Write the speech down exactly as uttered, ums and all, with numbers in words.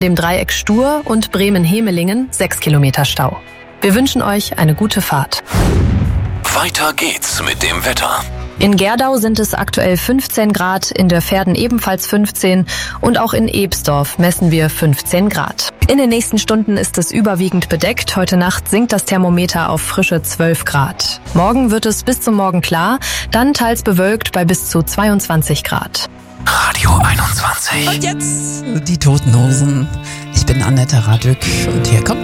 Dem Dreieck Stur und Bremen-Hemelingen sechs Kilometer Stau. Wir wünschen euch eine gute Fahrt. Weiter geht's mit dem Wetter. In Gerdau sind es aktuell fünfzehn Grad, in der Verden ebenfalls fünfzehn und auch in Ebsdorf messen wir fünfzehn Grad. In den nächsten Stunden ist es überwiegend bedeckt. Heute Nacht sinkt das Thermometer auf frische zwölf Grad. Morgen wird es bis zum Morgen klar, dann teils bewölkt bei bis zu zweiundzwanzig Grad. Radio einundzwanzig. Und jetzt die Toten Hosen. Ich bin Annette Radück und hier kommt